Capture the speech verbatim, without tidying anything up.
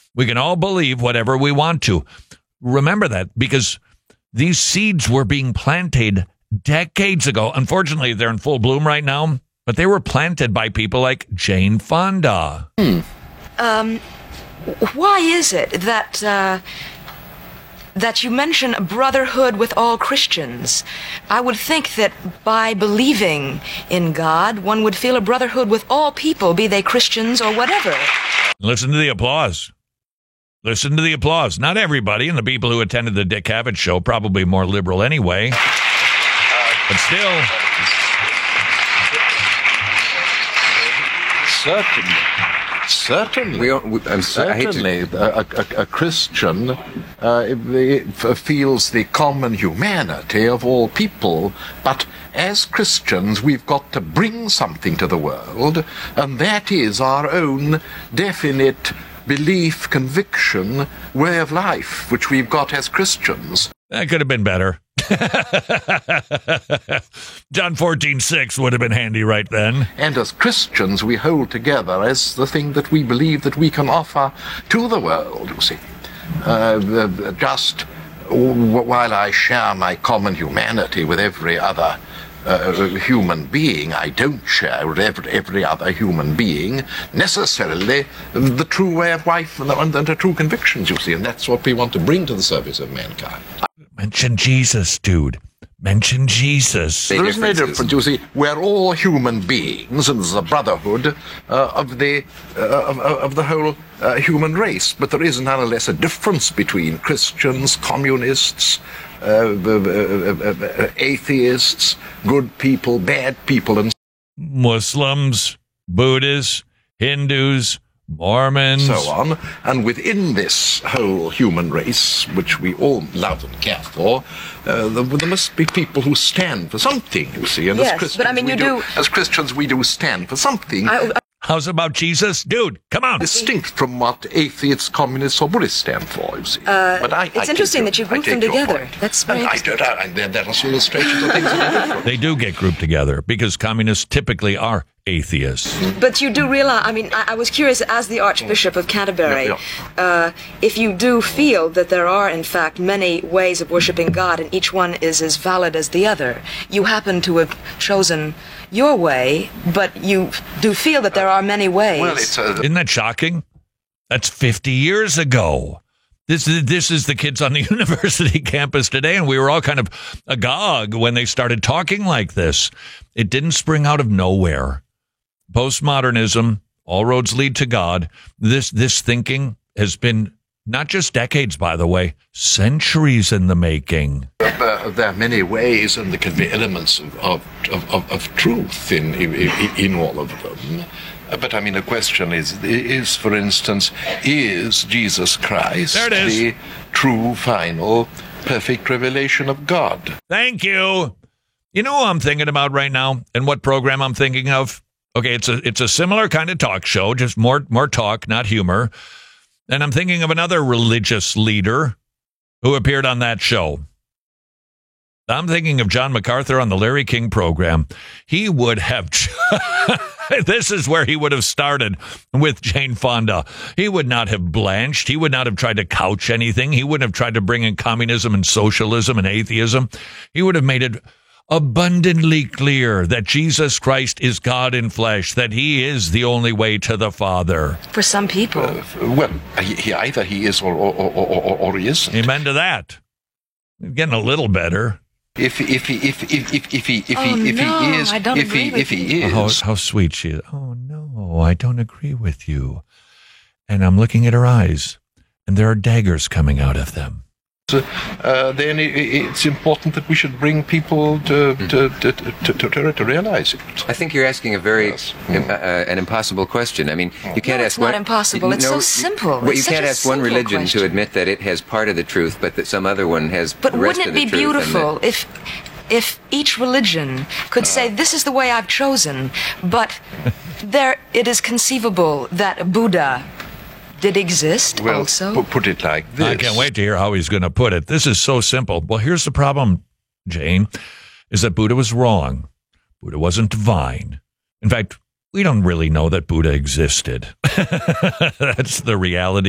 We can all believe whatever we want to. Remember that, because these seeds were being planted decades ago. Unfortunately, they're in full bloom right now, but they were planted by people like Jane Fonda. Hmm. Um, why is it that, uh, that you mention a brotherhood with all Christians? I would think that by believing in God, one would feel a brotherhood with all people, be they Christians or whatever. Listen to the applause. Listen to the applause. Not everybody, and the people who attended the Dick Cavett show, probably more liberal anyway. But still. Certainly. Certainly. We, we, I'm sorry, Certainly. A, a, a Christian uh, f- feels the common humanity of all people, but as Christians, we've got to bring something to the world, and that is our own definite belief, conviction, way of life, which we've got as Christians. That could have been better. John fourteen six would have been handy right then. And as Christians, we hold together as the thing that we believe that we can offer to the world, you see. Uh, just while I share my common humanity with every other Uh, human being, I don't share with every, every other human being necessarily the true way of life and the, and the true convictions, you see, and that's what we want to bring to the service of mankind. Mention Jesus, dude. Mention Jesus. There is no difference, you see. We're all human beings, and there's a brotherhood uh, of the uh, of, of the whole uh, human race. But there is nonetheless a difference between Christians, communists, uh, uh, uh, uh, atheists, good people, bad people, and Muslims, Buddhists, Hindus, Mormons, so on. And within this whole human race, which we all love and care for, uh, there, there must be people who stand for something, you see. And yes, as Christians, but I mean, you do, do... As Christians, we do stand for something. I, I... How's about Jesus? Dude, come on. Distinct from what atheists, communists, or Buddhists stand for, you see. Uh, but I, it's I interesting that you group them together. Point. That's very I don't know. And then that illustrations of things that are different. They do get grouped together because communists typically are atheists. But you do realize, I mean, I, I was curious, as the Archbishop of Canterbury, yeah, yeah. Uh, if you do feel that there are, in fact, many ways of worshiping God and each one is as valid as the other, you happen to have chosen your way, but you do feel that there are many ways. Well, it's a... Isn't that shocking? That's fifty years ago. This is, this is the kids on the university campus today, and we were all kind of agog when they started talking like this. It didn't spring out of nowhere. Postmodernism, all roads lead to God. This this thinking has been not just decades, by the way, centuries in the making. Uh, there are many ways, and there can be elements of of, of, of truth in, in in all of them. Uh, but I mean, the question is, is for instance, is Jesus Christ there it is. the true, final, perfect revelation of God? Thank you. You know who I'm thinking about right now, and what program I'm thinking of? Okay, it's a it's a similar kind of talk show, just more more talk, not humor. And I'm thinking of another religious leader who appeared on that show. I'm thinking of John MacArthur on the Larry King program. He would have, this is where he would have started with Jane Fonda. He would not have blanched. He would not have tried to couch anything. He wouldn't have tried to bring in communism and socialism and atheism. He would have made it abundantly clear that Jesus Christ is God in flesh, that he is the only way to the Father. For some people. Uh, well, he, he, either he is or, or, or, or, or he isn't. Amen to that. Getting a little better. If if he if if if if he if oh, he if no, he is I don't if agree he with if he you. is Oh, how sweet she is. Oh no, I don't agree with you. And I'm looking at her eyes, and there are daggers coming out of them. Uh, then it, it's important that we should bring people to to, to, to, to, to, to realize it. I think you're asking a very yes. uh, uh, an impossible question. I mean, you can't no, ask it's not one, impossible. It's no, so simple. Well, it's you such can't a ask one simple religion question. to admit that it has part of the truth, but that some other one has but the rest wouldn't of the it be truth. beautiful That, if if each religion could say, this is the way I've chosen, but there it is conceivable that Buddha did exist well, also? P- put it like this. I can't wait to hear how he's going to put it. This is so simple. Well, here's the problem, Jane, is that Buddha was wrong. Buddha wasn't divine. In fact, we don't really know that Buddha existed. That's the reality.